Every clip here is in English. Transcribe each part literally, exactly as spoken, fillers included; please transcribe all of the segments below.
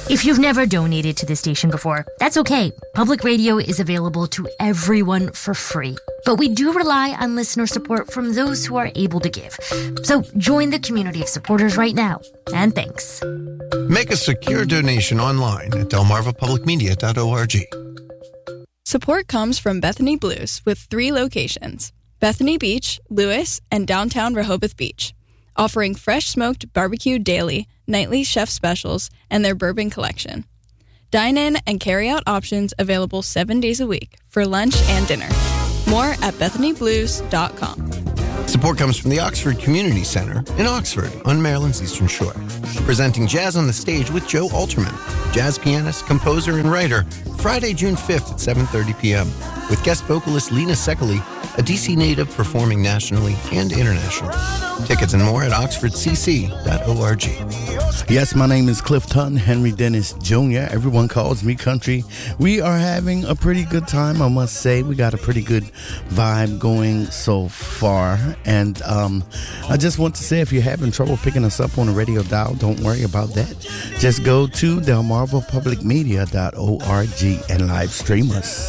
If you've never donated to the station before, that's okay. Public radio is available to everyone for free. But we do rely on listener support from those who are able to give. So join the community of supporters right now. And thanks. Make a secure donation online at delmarva public media dot org. Support comes from Bethany Blues with three locations: Bethany Beach, Lewis, and downtown Rehoboth Beach, offering fresh smoked barbecue daily, nightly chef specials, and their bourbon collection. Dine-in and carry-out options available seven days a week for lunch and dinner. More at bethany blues dot com. Support comes from the Oxford Community Center in Oxford on Maryland's Eastern Shore. Presenting Jazz on the Stage with Joe Alterman, jazz pianist, composer, and writer, Friday, June fifth at seven thirty p.m. with guest vocalist Lena Secoli, a D C native performing nationally and internationally. Tickets and more at oxford c c dot org. Yes, my name is Cliff Tutton, Henry Dennis Junior Everyone calls me Country. We are having a pretty good time, I must say. We got a pretty good vibe going so far. And um, I just want to say, if you're having trouble picking us up on the radio dial, don't worry about that. Just go to delmarva public media dot org and live stream us.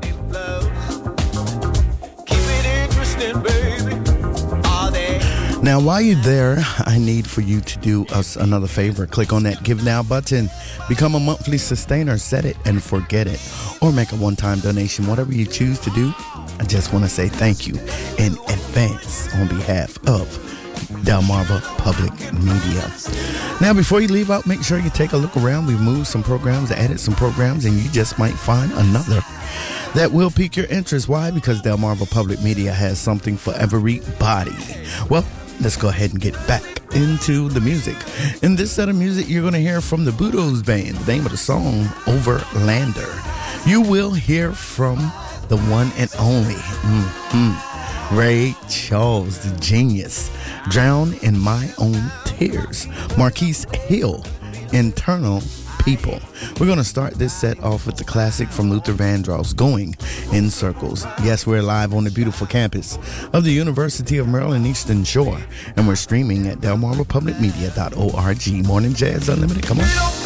Now, while you're there, I need for you to do us another favor. Click on that Give Now button. Become a monthly sustainer. Set it and forget it. Or make a one-time donation. Whatever you choose to do, I just want to say thank you in advance on behalf of Delmarva Public Media. Now, before you leave out, make sure you take a look around. We've moved some programs, added some programs, and you just might find another that will pique your interest. Why? Because Delmarva Public Media has something for everybody. Well, let's go ahead and get back into the music. In this set of music, you're going to hear from the Budos Band. The name of the song, Overlander. You will hear from the one and only mm-hmm, Ray Charles, the genius. Drown in My Own Tears. Marquise Hill, Internal People. We're going to start this set off with the classic from Luther Vandross, Going in Circles. Yes, we're live on the beautiful campus of the University of Maryland Eastern Shore, and we're streaming at delmarva public media dot org. Morning Jazz Unlimited. Come on.